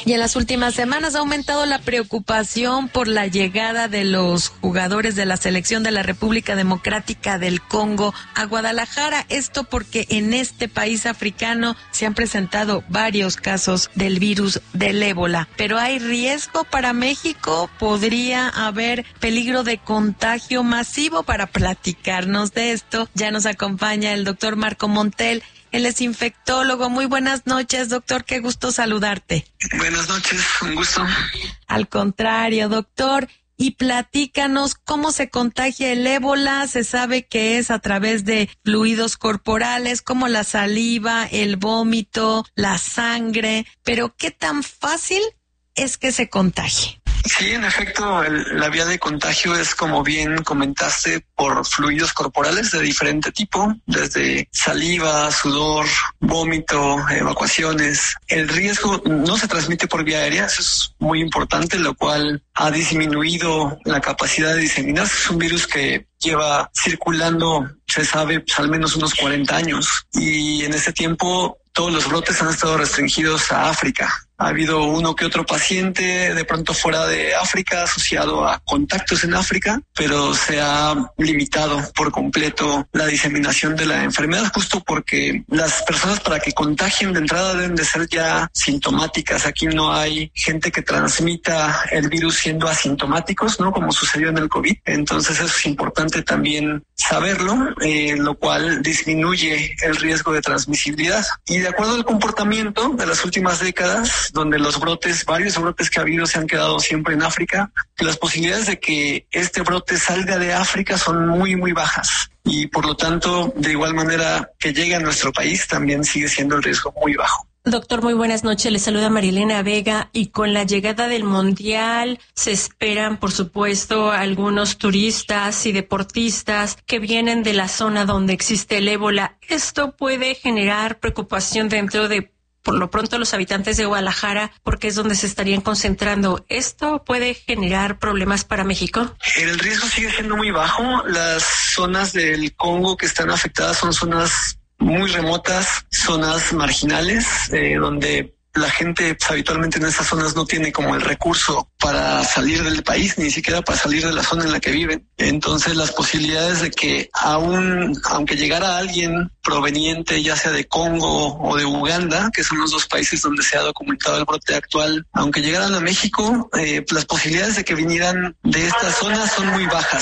Y en las últimas semanas ha aumentado la preocupación por la llegada de los jugadores de la selección de la República Democrática del Congo a Guadalajara. Esto porque en este país africano se han presentado varios casos del virus del ébola. Pero ¿hay riesgo para México? ¿Podría haber peligro de contagio masivo? Para platicarnos de esto, ya nos acompaña el doctor Marco Montel. Él es infectólogo. Muy buenas noches, doctor. Qué gusto saludarte. Buenas noches, un gusto. Al contrario, doctor. Y platícanos cómo se contagia el ébola. Se sabe que es a través de fluidos corporales como la saliva, el vómito, la sangre. Pero ¿qué tan fácil es que se contagie? Sí, en efecto, la vía de contagio es, como bien comentaste, por fluidos corporales de diferente tipo, desde saliva, sudor, vómito, evacuaciones. El riesgo no se transmite por vía aérea, eso es muy importante, lo cual ha disminuido la capacidad de diseminarse. Es un virus que lleva circulando, se sabe, pues, al menos unos 40 años, y en ese tiempo todos los brotes han estado restringidos a África. Ha habido uno que otro paciente de pronto fuera de África asociado a contactos en África, pero se ha limitado por completo la diseminación de la enfermedad, justo porque las personas, para que contagien de entrada, deben de ser ya sintomáticas. Aquí no hay gente que transmita el virus siendo asintomáticos, ¿no? Como sucedió en el COVID. Entonces eso es importante también saberlo, lo cual disminuye el riesgo de transmisibilidad. Y de acuerdo al comportamiento de las últimas décadas, donde los brotes, varios brotes que ha habido, se han quedado siempre en África, las posibilidades de que este brote salga de África son muy, muy bajas. Y por lo tanto, de igual manera que llegue a nuestro país, también sigue siendo el riesgo muy bajo. Doctor, muy buenas noches. Le saluda Marilena Vega. Y con la llegada del Mundial se esperan, por supuesto, algunos turistas y deportistas que vienen de la zona donde existe el ébola. ¿Esto puede generar preocupación dentro de, por lo pronto, los habitantes de Guadalajara, porque es donde se estarían concentrando? ¿Esto puede generar problemas para México? El riesgo sigue siendo muy bajo. Las zonas del Congo que están afectadas son zonas muy remotas, zonas marginales, donde la gente, pues, habitualmente en esas zonas no tiene como el recurso para salir del país, ni siquiera para salir de la zona en la que viven. Entonces las posibilidades de que aunque llegara alguien proveniente ya sea de Congo o de Uganda, que son los dos países donde se ha documentado el brote actual, aunque llegaran a México, las posibilidades de que vinieran de estas zonas son muy bajas.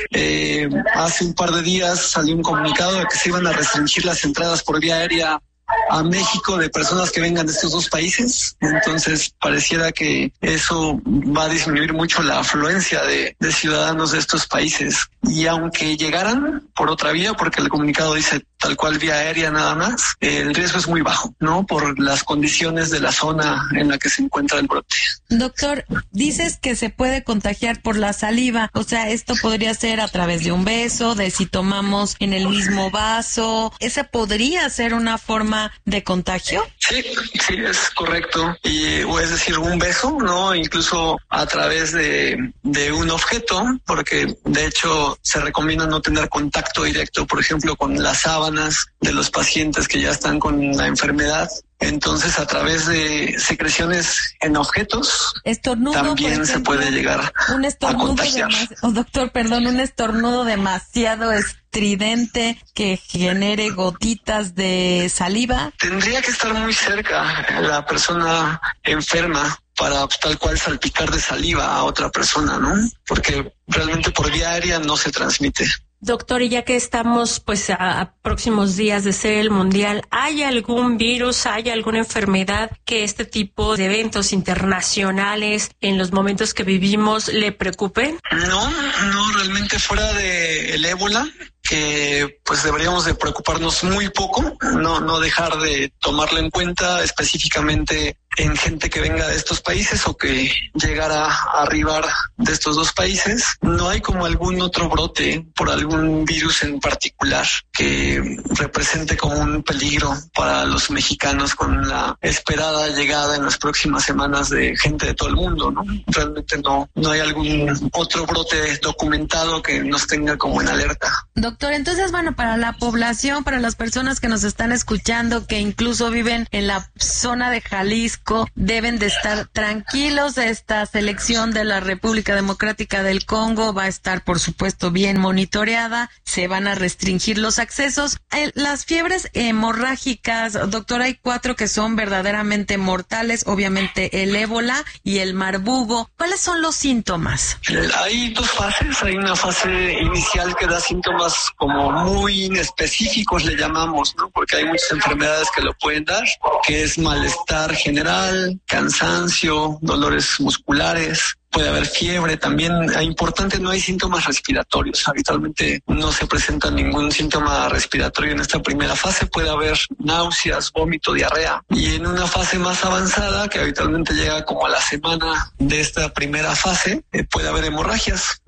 Hace un par de días salió un comunicado de que se iban a restringir las entradas por vía aérea a México de personas que vengan de estos dos países. Entonces pareciera que eso va a disminuir mucho la afluencia de ciudadanos de estos países. Y aunque llegaran por otra vía, porque el comunicado dice tal cual vía aérea nada más, el riesgo es muy bajo, ¿no? Por las condiciones de la zona en la que se encuentra el brote. Doctor, dices que se puede contagiar por la saliva, o sea, esto podría ser a través de un beso, de si tomamos en el mismo vaso. ¿Esa podría ser una forma de contagio? Sí, es correcto. O es decir, un beso, ¿no? Incluso a través de un objeto, porque de hecho se recomienda no tener contacto directo, por ejemplo, con las sábanas de los pacientes que ya están con la enfermedad. Entonces, a través de secreciones en objetos, estornudo, también ejemplo, se puede llegar a contagiar. Un estornudo demasiado estridente que genere gotitas de saliva. Tendría que estar muy cerca la persona enferma para tal cual salpicar de saliva a otra persona, ¿no? Porque realmente por vía aérea no se transmite. Doctor, y ya que estamos pues a próximos días de ser el Mundial, ¿hay algún virus, hay alguna enfermedad que este tipo de eventos internacionales en los momentos que vivimos le preocupe? No, realmente fuera de el ébola, que pues deberíamos de preocuparnos muy poco, no dejar de tomarlo en cuenta específicamente en gente que venga de estos países o que llegara a arribar de estos dos países. No hay como algún otro brote por algún virus en particular que represente como un peligro para los mexicanos con la esperada llegada en las próximas semanas de gente de todo el mundo, ¿no? Realmente no hay algún otro brote documentado que nos tenga como en alerta. Doctor, entonces, bueno, para la población, para las personas que nos están escuchando, que incluso viven en la zona de Jalisco, Jalisco deben de estar tranquilos. Esta selección de la República Democrática del Congo va a estar, por supuesto, bien monitoreada. Se van a restringir los accesos. Las fiebres hemorrágicas, doctor, hay 4 que son verdaderamente mortales, obviamente el ébola y el marburgo. ¿Cuáles son los síntomas? Hay 2 fases. Hay una fase inicial que da síntomas como muy inespecíficos, le llamamos, ¿no? Porque hay muchas enfermedades que lo pueden dar, que es malestar general, cansancio, dolores musculares. Puede haber fiebre también. Importante, no hay síntomas respiratorios. Habitualmente no se presenta ningún síntoma respiratorio en esta primera fase. Puede haber náuseas, vómito, diarrea. Y en una fase más avanzada, que habitualmente llega como a la semana de esta primera fase, puede haber hemorragias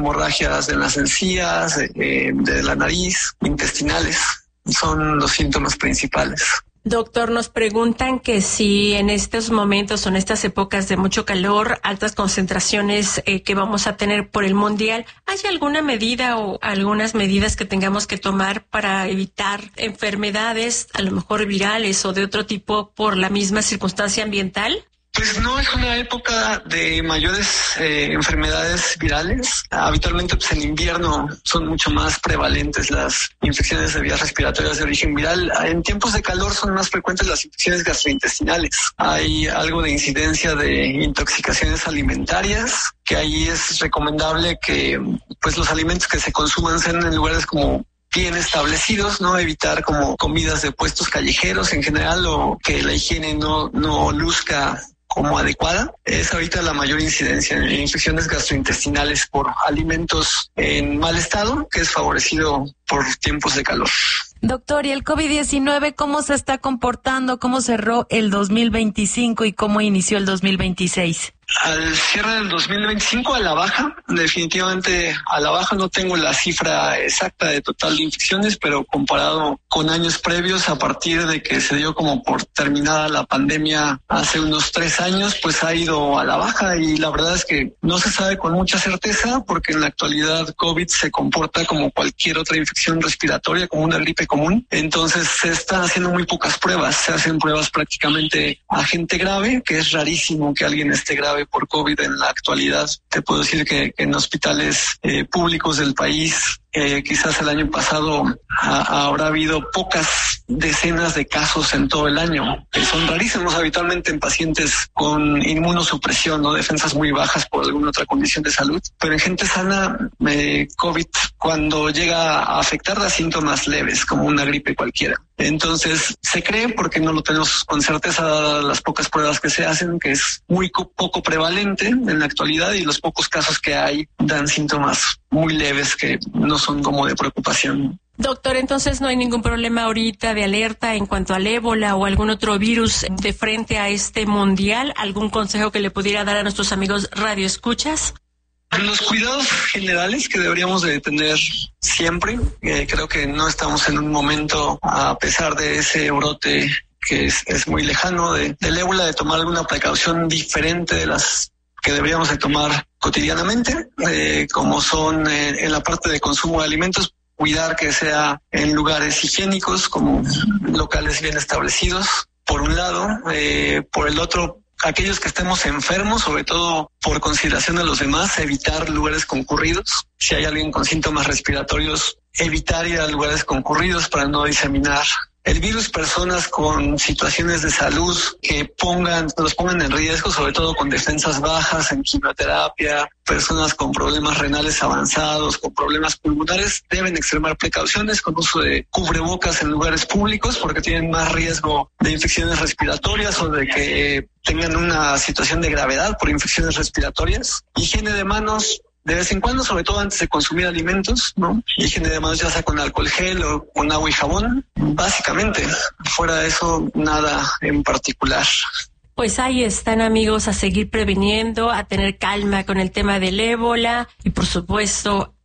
en las encías, de la nariz, intestinales. Son los síntomas principales. Doctor, nos preguntan que si en estos momentos o en estas épocas de mucho calor, altas concentraciones que vamos a tener por el Mundial, ¿hay alguna medida o algunas medidas que tengamos que tomar para evitar enfermedades, a lo mejor virales o de otro tipo, por la misma circunstancia ambiental? Pues no es una época de mayores enfermedades virales. Habitualmente, pues en invierno son mucho más prevalentes las infecciones de vías respiratorias de origen viral. En tiempos de calor son más frecuentes las infecciones gastrointestinales. Hay algo de incidencia de intoxicaciones alimentarias, que ahí es recomendable que pues los alimentos que se consuman sean en lugares como bien establecidos, ¿no? Evitar como comidas de puestos callejeros en general, o que la higiene no luzca como adecuada. Es ahorita la mayor incidencia en infecciones gastrointestinales por alimentos en mal estado, que es favorecido por tiempos de calor. Doctor, ¿y el COVID-19 cómo se está comportando? ¿Cómo cerró el 2025 y cómo inició el 2026? Al cierre del 2025 a la baja, definitivamente a la baja. No tengo la cifra exacta de total de infecciones, pero comparado con años previos, a partir de que se dio como por terminada la pandemia hace unos 3 años, pues ha ido a la baja, y la verdad es que no se sabe con mucha certeza, porque en la actualidad COVID se comporta como cualquier otra infección respiratoria, como una gripe común. Entonces se están haciendo muy pocas pruebas. Se hacen pruebas prácticamente a gente grave, que es rarísimo que alguien esté grave por COVID en la actualidad. Te puedo decir que en hospitales públicos del país, quizás el año pasado habrá habido pocas decenas de casos en todo el año, que son rarísimos habitualmente en pacientes con inmunosupresión o defensas muy bajas por alguna otra condición de salud. Pero en gente sana, COVID, cuando llega a afectar, da síntomas leves, como una gripe cualquiera. Entonces, se cree, porque no lo tenemos con certeza, dadas las pocas pruebas que se hacen, que es muy poco prevalente en la actualidad, y los pocos casos que hay dan síntomas muy leves que no son como de preocupación. Doctor, entonces no hay ningún problema ahorita de alerta en cuanto al ébola o algún otro virus de frente a este mundial. ¿Algún consejo que le pudiera dar a nuestros amigos radioescuchas? Los cuidados generales que deberíamos de tener siempre. Creo que no estamos en un momento, a pesar de ese brote que es muy lejano del ébola, de tomar alguna precaución diferente de las que deberíamos de tomar cotidianamente, como son en la parte de consumo de alimentos. Cuidar que sea en lugares higiénicos, como locales bien establecidos, por un lado. Por el otro, aquellos que estemos enfermos, sobre todo por consideración de los demás, evitar lugares concurridos. Si hay alguien con síntomas respiratorios, evitar ir a lugares concurridos para no diseminar el virus. Personas con situaciones de salud que los pongan en riesgo, sobre todo con defensas bajas, en quimioterapia, personas con problemas renales avanzados, con problemas pulmonares, deben extremar precauciones con uso de cubrebocas en lugares públicos, porque tienen más riesgo de infecciones respiratorias o de que tengan una situación de gravedad por infecciones respiratorias. Higiene de manos de vez en cuando, sobre todo antes de consumir alimentos, ¿no? Higiene de manos ya sea con alcohol gel o con agua y jabón, básicamente. Fuera de eso, nada en particular. Pues ahí están, amigos, a seguir previniendo, a tener calma con el tema del ébola y, por supuesto,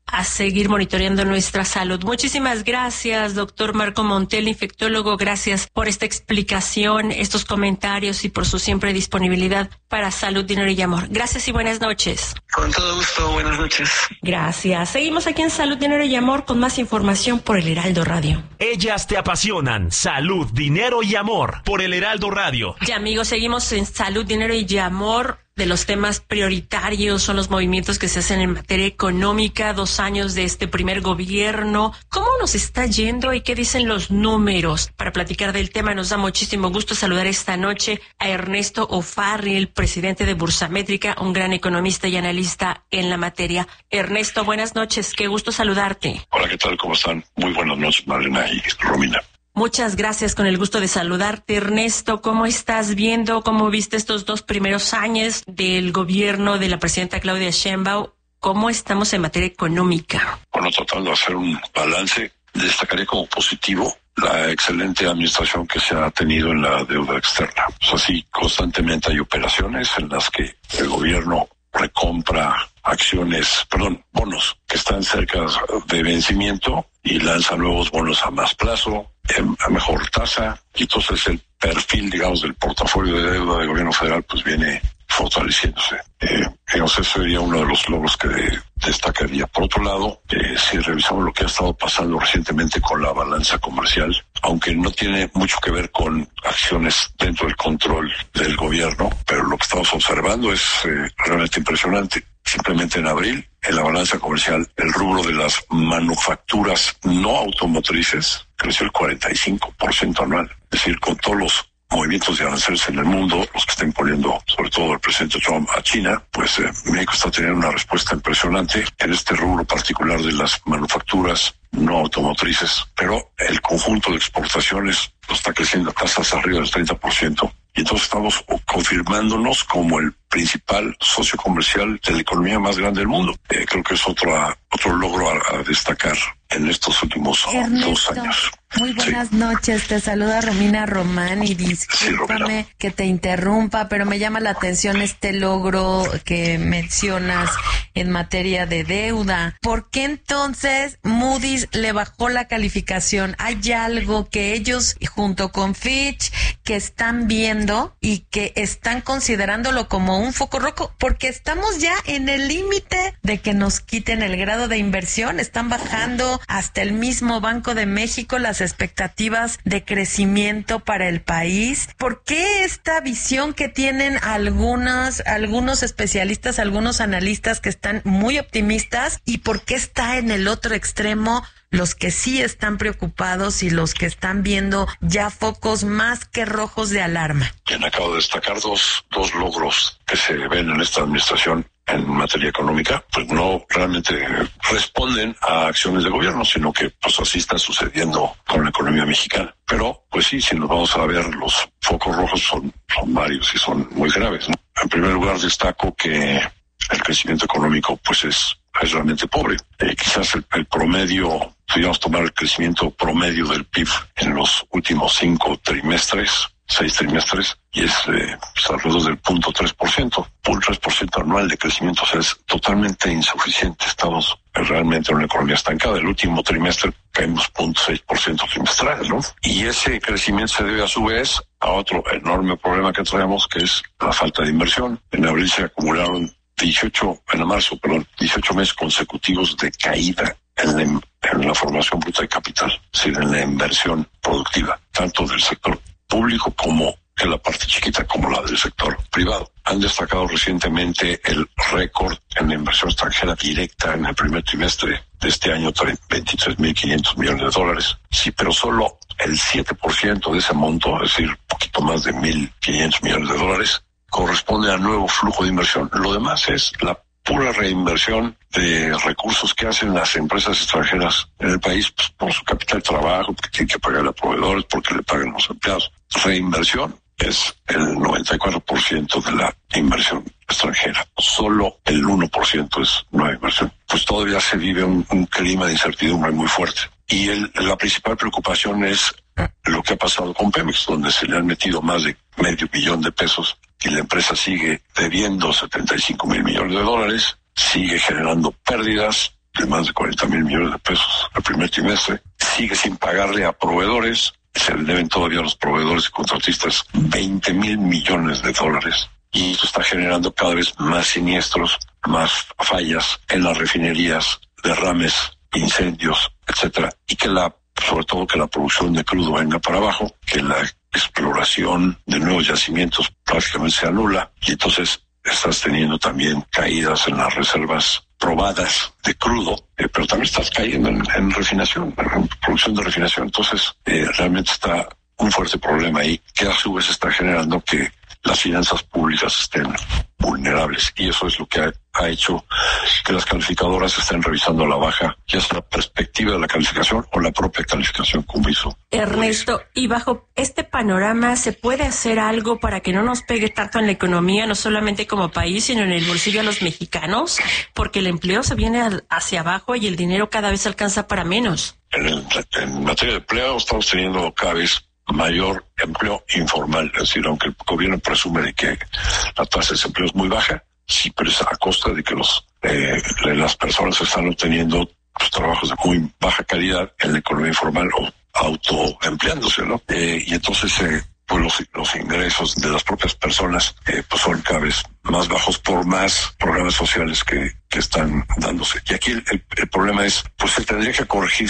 a seguir monitoreando nuestra salud. Muchísimas gracias, doctor Marco Montiel, infectólogo. Gracias por esta explicación, estos comentarios y por su siempre disponibilidad para Salud, Dinero y Amor. Gracias y buenas noches. Con todo gusto, buenas noches. Gracias. Seguimos aquí en Salud, Dinero y Amor con más información por el Heraldo Radio. Ellas te apasionan. Salud, Dinero y Amor por el Heraldo Radio. Ya, amigos, seguimos en Salud, Dinero y Amor. De los temas prioritarios son los movimientos que se hacen en materia económica, 2 años de este primer gobierno. ¿Cómo nos está yendo y qué dicen los números? Para platicar del tema nos da muchísimo gusto saludar esta noche a Ernesto O'Farrill, presidente de Bursamétrica, un gran economista y analista en la materia. Ernesto, buenas noches, qué gusto saludarte. Hola, ¿qué tal? ¿Cómo están? Muy buenas noches, Marlena y Romina. Muchas gracias, con el gusto de saludarte, Ernesto. ¿Cómo estás viendo, cómo viste estos 2 primeros años del gobierno de la presidenta Claudia Sheinbaum? ¿Cómo estamos en materia económica? Bueno, tratando de hacer un balance, destacaría como positivo la excelente administración que se ha tenido en la deuda externa. Pues así, constantemente hay operaciones en las que el gobierno recompra bonos que están cerca de vencimiento y lanza nuevos bonos a más plazo, a mejor tasa, y entonces el perfil, digamos, del portafolio de deuda del gobierno federal pues viene fortaleciéndose. Ese sería uno de los logros que destacaría. Por otro lado, si revisamos lo que ha estado pasando recientemente con la balanza comercial, aunque no tiene mucho que ver con acciones dentro del control del gobierno, pero lo que estamos observando es realmente impresionante. Simplemente en abril, en la balanza comercial, el rubro de las manufacturas no automotrices creció el 45% anual. Es decir, con todos los movimientos de aranceles en el mundo, los que está imponiendo sobre todo el presidente Trump a China, pues México está teniendo una respuesta impresionante en este rubro particular de las manufacturas no automotrices, pero el conjunto de exportaciones está creciendo a tasas arriba del 30%. Y entonces estamos confirmándonos como el principal socio comercial de la economía más grande del mundo. Creo que es otro logro a destacar en estos últimos Ernesto, 2 años. Muy buenas noches, te saluda Romina Román y discúlpame que te interrumpa, pero me llama la atención este logro que mencionas en materia de deuda. ¿Por qué entonces Moody's le bajó la calificación? ¿Hay algo que ellos, junto con Fitch, que están viendo y que están considerándolo como un foco rojo? Porque estamos ya en el límite de que nos quiten el grado de inversión. Están bajando hasta el mismo Banco de México las expectativas de crecimiento para el país. ¿Por qué esta visión que tienen algunos especialistas, algunos analistas que están muy optimistas, y por qué está en el otro extremo los que sí están preocupados y los que están viendo ya focos más que rojos de alarma? Bien, acabo de destacar dos logros que se ven en esta administración en materia económica, pues no realmente responden a acciones de gobierno, sino que pues así está sucediendo con la economía mexicana. Pero pues sí, si nos vamos a ver, los focos rojos son varios y son muy graves, ¿no? En primer lugar, destaco que el crecimiento económico pues es realmente pobre. Quizás el promedio, pudiéramos tomar el crecimiento promedio del PIB en los últimos 6 trimestres, y es alrededor del 0.3%. Un 3% anual de crecimiento, o sea, es totalmente insuficiente. Estamos realmente en una economía estancada. El último trimestre caímos 0.6% trimestral, ¿no? Y ese crecimiento se debe a su vez a otro enorme problema que traemos, que es la falta de inversión. En abril se acumularon 18 meses consecutivos de caída en la formación bruta de capital, es decir, en la inversión productiva, tanto del sector público como de la parte chiquita como la del sector privado. Han destacado recientemente el récord en la inversión extranjera directa en el primer trimestre de este año, 23.500 millones de dólares. Sí, pero solo el 7% de ese monto, es decir, un poquito más de 1.500 millones de dólares, corresponde al nuevo flujo de inversión. Lo demás es la pura reinversión de recursos que hacen las empresas extranjeras en el país, pues, por su capital de trabajo, porque tienen que pagar a proveedores, porque le pagan a los empleados. Reinversión es el 94% de la inversión extranjera. Solo el 1% es nueva inversión. Pues todavía se vive un clima de incertidumbre muy fuerte. Y la principal preocupación es lo que ha pasado con Pemex, donde se le han metido más de $500 millones y la empresa sigue debiendo 75,000 millones de dólares, sigue generando pérdidas de más de 40,000 millones de pesos el primer trimestre. Sigue sin pagarle a proveedores. Se le deben todavía a los proveedores y contratistas 20,000 millones de dólares. Y esto está generando cada vez más siniestros, más fallas en las refinerías, derrames, incendios, etcétera. Y sobre todo que la producción de crudo venga para abajo, que la exploración de nuevos yacimientos prácticamente se anula. Y entonces estás teniendo también caídas en las reservas probadas de crudo, pero también estás cayendo en refinación, en producción de refinación. Entonces, realmente está un fuerte problema ahí, que a su vez está generando que las finanzas públicas estén vulnerables. Y eso es lo que ha hecho que las calificadoras estén revisando a la baja, ya sea la perspectiva de la calificación o la propia calificación, como hizo Ernesto. Y bajo este panorama, ¿se puede hacer algo para que no nos pegue tanto en la economía, no solamente como país, sino en el bolsillo a los mexicanos? Porque el empleo se viene hacia abajo y el dinero cada vez alcanza para menos. En materia de empleo estamos teniendo cada vez mayor empleo informal, es decir, aunque el gobierno presume de que la tasa de desempleo es muy baja, sí, pero es a costa de que las personas están obteniendo trabajos de muy baja calidad en la economía informal o autoempleándose, ¿no? Y entonces pues los ingresos de las propias personas pues son cada vez más bajos por más programas sociales que están dándose. Y aquí el problema es, pues se tendría que corregir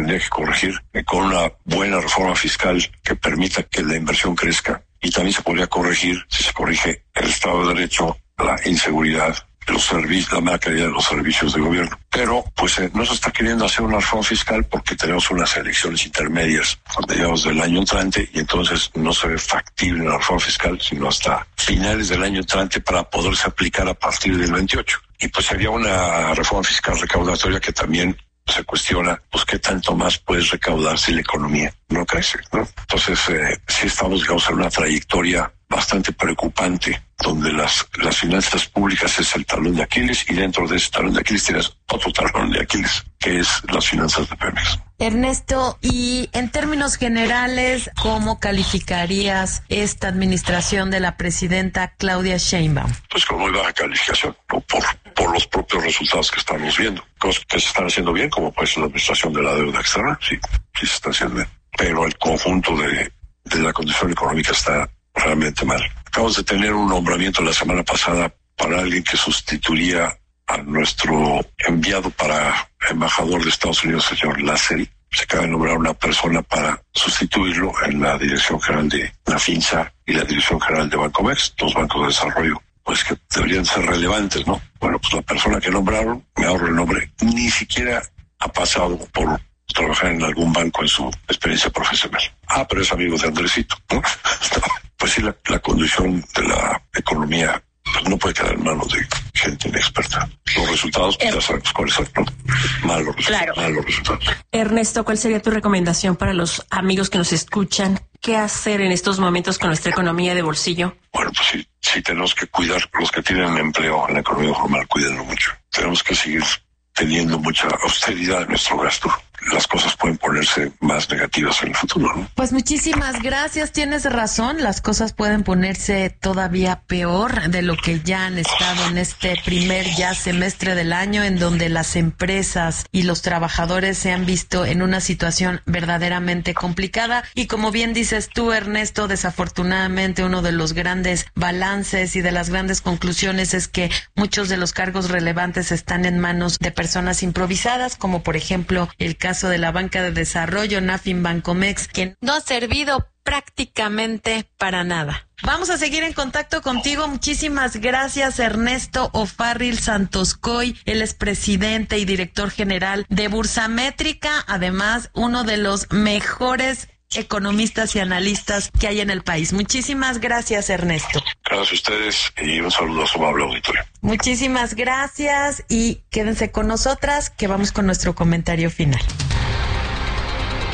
con una buena reforma fiscal que permita que la inversión crezca, y también se podría corregir, si se corrige el Estado de Derecho, la inseguridad, los servicios, la mala calidad de los servicios de gobierno. Pero pues no se está queriendo hacer una reforma fiscal porque tenemos unas elecciones intermedias a mediados del año entrante, y entonces no se ve factible la reforma fiscal sino hasta finales del año entrante para poderse aplicar a partir del 28. Y pues sería una reforma fiscal recaudatoria que también se cuestiona, pues qué tanto más puedes recaudar si la economía no crece, ¿no? Entonces sí estamos, digamos, en una trayectoria bastante preocupante, donde las finanzas públicas es el talón de Aquiles, y dentro de ese talón de Aquiles tienes otro talón de Aquiles, que es las finanzas de Pemex. Ernesto, y en términos generales, ¿cómo calificarías esta administración de la presidenta Claudia Sheinbaum? Pues con muy baja calificación, ¿no? Por los propios resultados que estamos viendo. Cosas que se están haciendo bien, como pues la administración de la deuda externa, sí se está haciendo bien. Pero el conjunto de la condición económica está realmente mal. Acabamos de tener un nombramiento la semana pasada para alguien que sustituiría a nuestro enviado para embajador de Estados Unidos, señor Lasseri. Se acaba de nombrar una persona para sustituirlo en la Dirección General de la FINSA y la Dirección General de Bancomex, dos bancos de desarrollo, pues que deberían ser relevantes, ¿no? Bueno, pues la persona que nombraron, me ahorro el nombre, ni siquiera ha pasado por trabajar en algún banco en su experiencia profesional. Pero es amigo de Andresito, ¿no? Pues sí, la condición de la economía pues no puede quedar en manos de gente inexperta. Los resultados, pues ya sabemos cuáles son, ¿no? Malos resultados. Ernesto, ¿cuál sería tu recomendación para los amigos que nos escuchan? ¿Qué hacer en estos momentos con nuestra economía de bolsillo? Bueno, pues sí tenemos que cuidar los que tienen empleo en la economía formal, cuídenlo mucho. Tenemos que seguir teniendo mucha austeridad en nuestro gasto. Las cosas pueden ponerse más negativas en el futuro, ¿no? Pues muchísimas gracias, tienes razón, las cosas pueden ponerse todavía peor de lo que ya han estado en este primer semestre del año, en donde las empresas y los trabajadores se han visto en una situación verdaderamente complicada. Y como bien dices tú, Ernesto, desafortunadamente uno de los grandes balances y de las grandes conclusiones es que muchos de los cargos relevantes están en manos de personas improvisadas, como por ejemplo el caso de la banca de desarrollo Nafin Bancomex, que no ha servido prácticamente para nada. Vamos a seguir en contacto contigo. Muchísimas gracias, Ernesto O'Farrill Santoscoy. Él es presidente y director general de Bursamétrica, además uno de los mejores economistas y analistas que hay en el país. Muchísimas gracias, Ernesto. Gracias a ustedes y un saludo a su amable auditorio. Muchísimas gracias y quédense con nosotras que vamos con nuestro comentario final.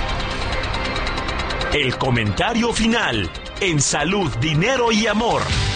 El comentario final en Salud, Dinero y Amor.